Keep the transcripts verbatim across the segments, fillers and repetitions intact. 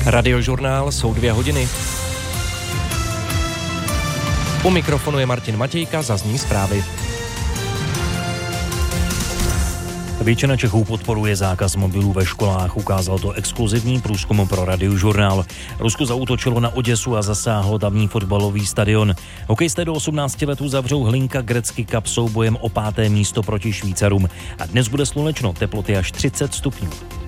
Radiožurnál jsou dvě hodiny. U mikrofonu je Martin Matějka, zazní zprávy. Většina Čechů podporuje zákaz mobilů ve školách, ukázal to exkluzivní průzkum pro Radiožurnál. Rusko zaútočilo na Oděsu a zasáhlo tamní fotbalový stadion. Hokejisté do osmnácti let uzavřou Hlinka Gretzky Cup soubojem o páté místo proti Švýcarům. A dnes bude slunečno, teploty až třicet stupňů.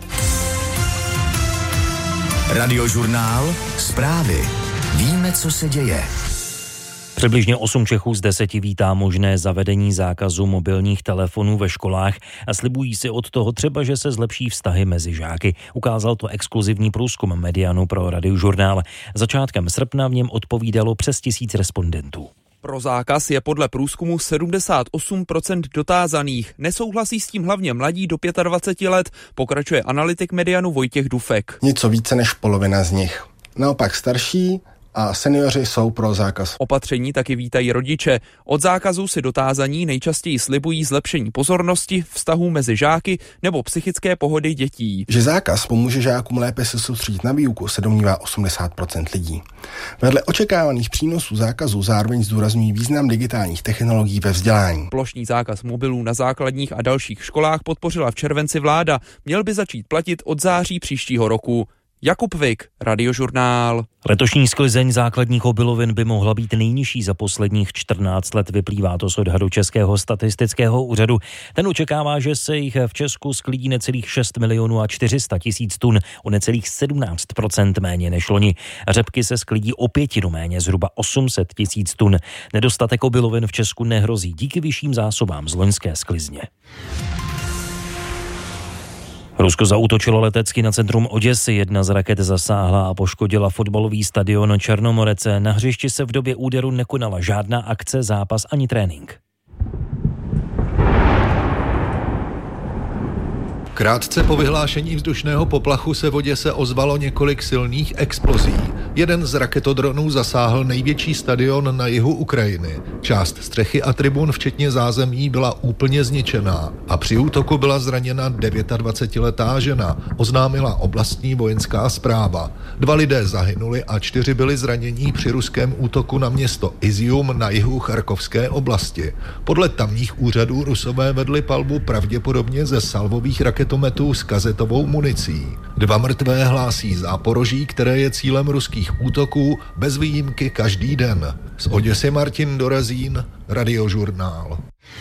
Radiožurnál, zprávy. Víme, co se děje. Přibližně osm Čechů z deseti vítá možné zavedení zákazu mobilních telefonů ve školách a slibují si od toho třeba, že se zlepší vztahy mezi žáky. Ukázal to exkluzivní průzkum Medianu pro Radiožurnál. Začátkem srpna v něm odpovídalo přes tisíc respondentů. Pro zákaz je podle průzkumu sedmdesát osm procent dotázaných. Nesouhlasí s tím hlavně mladí do dvaceti pěti let, pokračuje analytik Medianu Vojtěch Dufek. Něco více než polovina z nich. Naopak starší a seniori jsou pro zákaz. Opatření taky vítají rodiče. Od zákazu si dotázaní nejčastěji slibují zlepšení pozornosti, vztahů mezi žáky nebo psychické pohody dětí. Že zákaz pomůže žákům lépe se soustředit na výuku, se domnívá osmdesát procent lidí. Vedle očekávaných přínosů zákazu zároveň zdůrazňují význam digitálních technologií ve vzdělání. Plošný zákaz mobilů na základních a dalších školách podpořila v červenci vláda. Měl by začít platit od září příštího roku. Jakub Vik, Radiožurnál. Letošní sklizeň základních obilovin by mohla být nejnižší za posledních čtrnáct let, vyplývá to z odhadu Českého statistického úřadu. Ten očekává, že se jich v Česku sklidí necelých šest milionů a čtyři sta tisíc tun, o necelých sedmnáct procent méně než loni. Řepky se sklidí o pětinu méně, zhruba osm set tisíc tun. Nedostatek obilovin v Česku nehrozí díky vyšším zásobám z loňské sklizně. Rusko zaútočilo letecky na centrum Oděsy, jedna z raket zasáhla a poškodila fotbalový stadion Černomorece. Na hřišti se v době úderu nekonala žádná akce, zápas ani trénink. Krátce po vyhlášení vzdušného poplachu se v Oděse ozvalo několik silných explozí. Jeden z raketodronů zasáhl největší stadion na jihu Ukrajiny. Část střechy a tribun, včetně zázemí, byla úplně zničená a při útoku byla zraněna dvacetidevítiletá žena, oznámila oblastní vojenská správa. Dva lidé zahynuli a čtyři byli zranění při ruském útoku na město Izium na jihu Charkovské oblasti. Podle tamních úřadů Rusové vedli palbu pravděpodobně ze salvových raketometů s kazetovou municí. Dva mrtvé hlásí Záporoží, které je cílem ruských útoků bez výjimky každý den. Z Oděsy Martin Dorazín, Radiožurnál.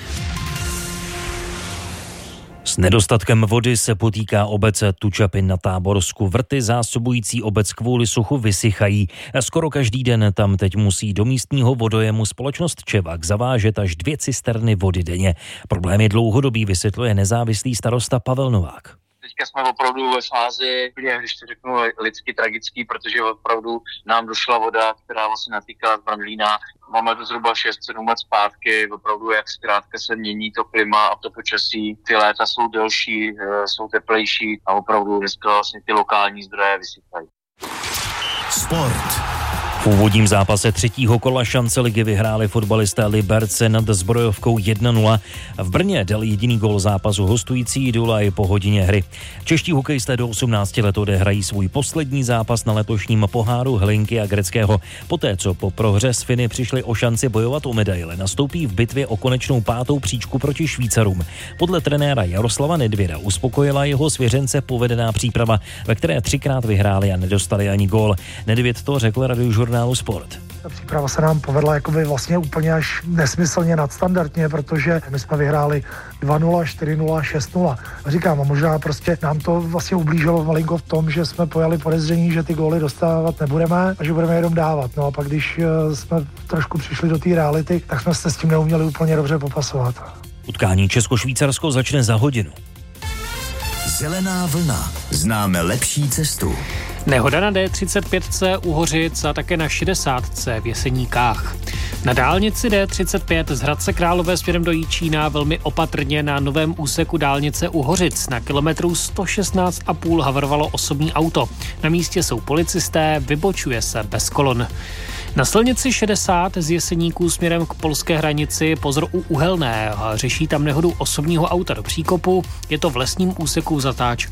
S nedostatkem vody se potýká obec Tučapin na Táborsku. Vrty zásobující obec kvůli suchu vysychají. Skoro každý den tam teď musí do místního vodojemu společnost Čevak zavážet až dvě cisterny vody denně. Problém je dlouhodobý, vysvětluje nezávislý starosta Pavel Novák. Teďka jsme opravdu ve fázi, když to řeknu lidsky tragický, protože opravdu nám došla voda, která vlastně natýkala z Brandlína. Máme to zhruba šest sedm let zpátky, opravdu jak zkrátka se mění to klima a to počasí. Ty léta jsou delší, jsou teplejší a opravdu dneska vlastně ty lokální zdroje vysychají. Sport. V úvodním zápase třetího kola šance ligy vyhráli fotbalisté Liberce nad Zbrojovkou jedna nula. V Brně dal jediný gól zápasu hostující Dulaj po hodině hry. Čeští hokejisté do osmnácti let odehrají svůj poslední zápas na letošním poháru Hlinky a Greckého. Poté, co po prohře s Finy přišli o šanci bojovat o medaile, nastoupí v bitvě o konečnou pátou příčku proti Švýcarům. Podle trenéra Jaroslava Nedvěda uspokojila jeho svěřence povedená příprava, ve které třikrát vyhráli a nedostali ani gól. Nedvěd to řekl Radiožurnál Sport. Ta příprava se nám povedla jakoby vlastně úplně až nesmyslně nadstandardně, protože my jsme vyhráli dva nula, čtyři nula, šest nula. Říkám, a možná prostě nám to vlastně ublížilo malinko v tom, že jsme pojali podezření, že ty góly dostávat nebudeme a že budeme jenom dávat. No a pak, když jsme trošku přišli do té reality, tak jsme se s tím neuměli úplně dobře popasovat. Utkání Česko-Švýcarsko začne za hodinu. Zelená vlna. Známe lepší cestu. Nehoda na D třicet pět C u Hořic a také na šedesát C v Jeseníkách. Na dálnici D třicet pět z Hradce Králové směrem do Jičína velmi opatrně na novém úseku dálnice u Hořic. Na kilometru sto šestnáct a půl havarovalo osobní auto. Na místě jsou policisté, vybočuje se bez kolon. Na silnici šedesát z Jeseníků směrem k polské hranici pozor u Uhelné. Řeší tam nehodu osobního auta do příkopu. Je to v lesním úseku zatáčka